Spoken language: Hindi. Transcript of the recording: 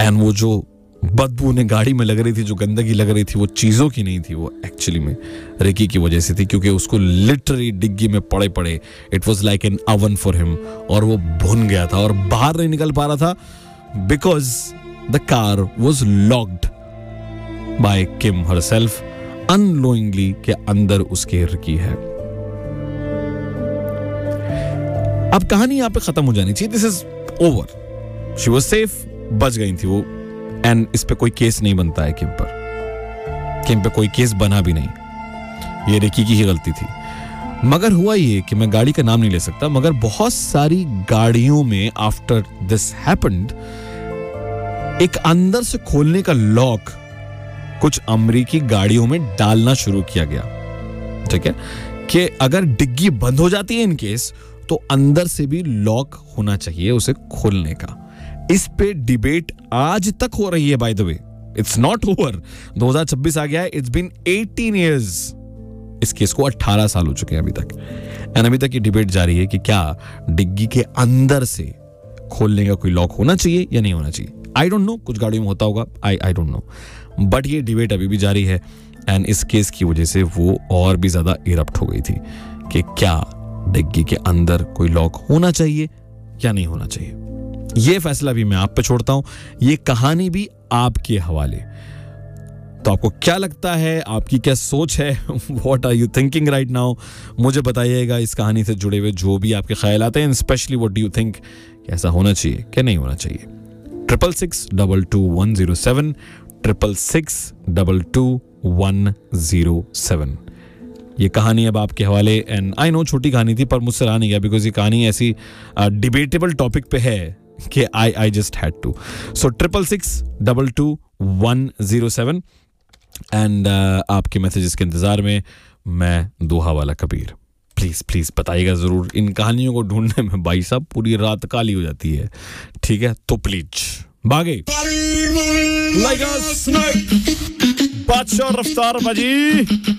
एंड वो जो बदबू ने गाड़ी में लग रही थी, जो गंदगी लग रही थी, वो चीजों की नहीं थी, वो एक्चुअली में रिकी की वजह से थी, क्योंकि उसको लिटरली डिग्गी में पड़े पड़े it was like an oven for him, और वो भुन गया था और बाहर नहीं निकल पा रहा था because the car was locked bye Kim herself, unknowingly के अंदर उसके रिकी है। अब कहानी यहां पे खत्म हो जानी चाहिए, this is over, she was safe, बच गई थी वो, एंड इस पे कोई केस नहीं बनता है किम पे कोई केस बना भी नहीं, ये रिकी की ही गलती थी। मगर हुआ ये कि मैं गाड़ी का नाम नहीं ले सकता, मगर बहुत सारी गाड़ियों में आफ्टर दिस हैपेंड एक अंदर से खोलने का लॉक कुछ अमेरिकी गाड़ियों में डालना शुरू किया गया, ठीक है, कि अगर डिग्गी बंद हो जाती है इन केस तो अंदर से भी लॉक होना चाहिए उसे खोलने का। इस पे डिबेट आज तक हो रही है, by the way, it's not over. 2026 आ गया है, इट्स बीन 18 इयर्स, इस केस को 18 साल हो चुके हैं अभी तक, एंड अभी तक ये डिबेट जारी है कि क्या डिग्गी के अंदर से खोलने का कोई लॉक होना चाहिए या नहीं होना चाहिए। आई डोंट नो, कुछ गाड़ियों में होता होगा, आई डोंट नो, बट ये डिबेट अभी भी जारी है, एंड इस केस की वजह से वो और भी ज्यादा इरप्ट हो गई थी कि क्या डिग्गी के अंदर कोई लॉक होना चाहिए या नहीं होना चाहिए। ये फैसला भी मैं आप पे छोड़ता हूं, ये कहानी भी आपके हवाले। तो आपको क्या लगता है, आपकी क्या सोच है, what are you thinking right now, मुझे बताइएगा इस कहानी से जुड़े हुए जो भी आपके ख्याल आते हैं, specially what do you think, ऐसा होना चाहिए क्या नहीं होना चाहिए। 666-22107 666-22107। ये कहानी अब आपके हवाले, एंड आई नो छोटी कहानी थी पर मुझसे रहा नहीं गया, बिकॉज ये कहानी ऐसी डिबेटेबल टॉपिक पे है कि I just had to. So 666-22107 and आपके मैसेजेस के इंतजार में मैं दोहा वाला कबीर। प्लीज प्लीज बताइएगा जरूर, इन कहानियों को ढूंढने में भाई साहब पूरी रात काली हो जाती है, ठीक है, तो प्लीज भागे like a snake, बादशाह रफ्तार बाजी।